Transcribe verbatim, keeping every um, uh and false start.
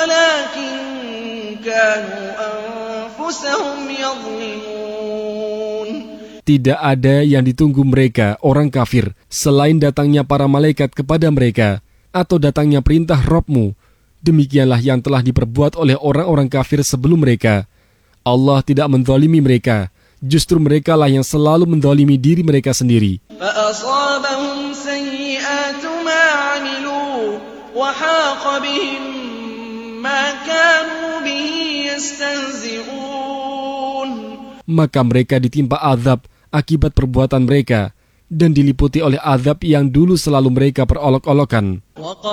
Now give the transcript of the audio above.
ولكن كانوا أنفسهم يظلمون. Tidak ada yang ditunggu mereka, orang kafir, selain datangnya para malaikat kepada mereka, atau datangnya perintah Rabb-Mu. Demikianlah yang telah diperbuat oleh orang-orang kafir sebelum mereka. Allah tidak menzalimi mereka, justru merekalah yang selalu menzalimi diri mereka sendiri. فَأَصَابَهُمْ سَيِّئَاتُ مَا عَمِلُوا وَحَاقَ بِهِمْ مَا كَانُوا بِهِ يَسْتَهْزِئُونَ. Maka mereka ditimpa azab akibat perbuatan mereka dan diliputi oleh azab yang dulu selalu mereka perolok-olokan.